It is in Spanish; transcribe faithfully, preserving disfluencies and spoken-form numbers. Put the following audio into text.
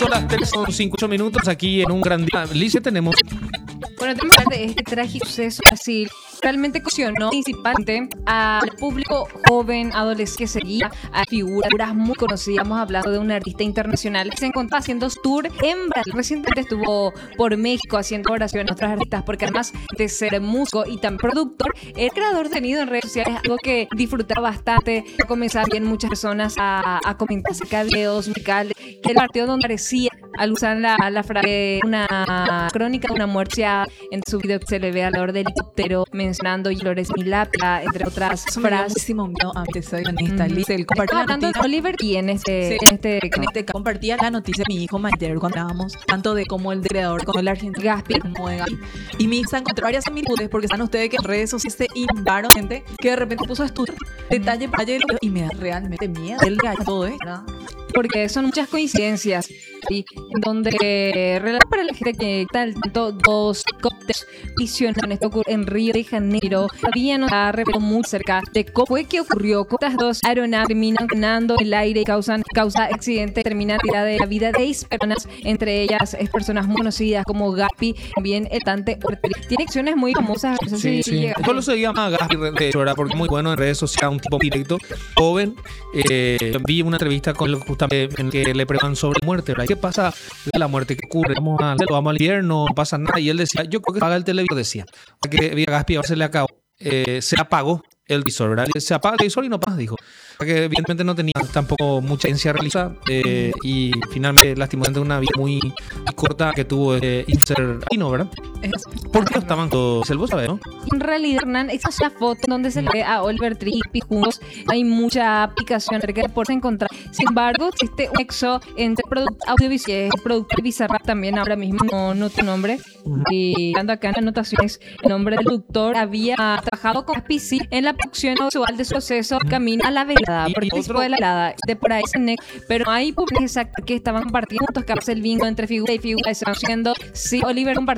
Son las tres con cincuenta minutos aquí en un gran día. Lice, tenemos... Bueno, tenemos que hablar de este trágico suceso así. Realmente cuestionó principalmente al público joven, adolescente que seguía a figuras muy conocidas. Estamos hablando de un artista internacional que se encontraba haciendo tour en Brasil. Recientemente estuvo por México haciendo oraciones a otros artistas, porque además de ser músico y también productor, el creador de contenido en redes sociales, algo que disfrutaba bastante. Comenzaron bien muchas personas a, a comentar acerca de videos musicales del partido donde aparecía al usar la, la frase una crónica de una muerte. En su video se le ve al lado del helicóptero mencionando Flores Milapia, entre otras Eso me dio frases. muchísimo miedo antes de honesta. Mm-hmm. Él compartió la hablando noticia. de Oliver y en este, Sí, en este, en este compartía la noticia de mi hijo Maiter cuando hablábamos tanto de cómo el creador, como el argentino Gaspi. como de Gaspi. Y mi hija encontró varias similitudes porque saben ustedes que en redes sociales se inundaron gente que de repente puso a estudiar detalle por detalle y me da realmente miedo el día de todo esto, ¿no? Porque son muchas coincidencias y donde eh, relata para la gente que tal tanto dos cócteles prisioneros. Esto ocurrió en Río de Janeiro. Todavía no está revelado muy cerca de cómo fue que ocurrió. Estas dos aeronaves terminan ganando el aire y causan causa accidente, terminan tirada de la vida de seis personas, entre ellas es personas muy conocidas como Gaspi, también el cantante Ortega. Tiene acciones muy famosas. No sé Sí, si sí. llega. Esto lo se llama Gaspi, de hecho, ¿verdad? Porque es muy bueno en redes sociales, un tipo directo, joven. Eh, vi una entrevista con él justamente en que le preguntan sobre la muerte, ¿verdad? ¿Qué pasa de la muerte? ¿Qué ocurre? ¿Vamos al cielo? ¿Vamos al infierno? No pasa nada. Y él decía, yo creo que apaga el televisor, decía. Que a Gaspi ahora se le acabó, eh, se apagó el visor, ¿verdad? Se apaga el visor y no pasa, dijo. Porque evidentemente no tenía tampoco mucha ciencia realizada eh, y finalmente lastimosamente una vida muy corta que tuvo eh, Inserino, ¿verdad? ¿Por qué no estaban todos? El vos sabés, ¿no? En realidad, Hernán, esta es una foto donde se le ve a Oliver Tree juntos. Hay mucha aplicación que por encontrar. Sin embargo, existe un nexo entre producto audiovisual y el productor Bizarrap también ahora mismo no, no tu nombre. Uh-huh. Y dando acá en anotaciones, el nombre del productor había trabajado con P C en la producción visual de su proceso Camino a la Velada, participó de la velada, de por ahí ese nexo, pero hay públicos exactos que estaban compartiendo juntos, capaz el vínculo entre figura y figura, se van haciendo. Sí, Oliver compartió